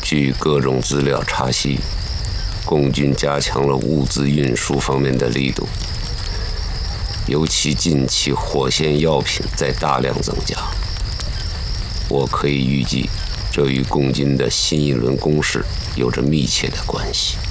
据各种资料查悉，共军加强了物资运输方面的力度，尤其近期火线药品在大量增加。我可以预计，这与共军的新一轮攻势有着密切的关系。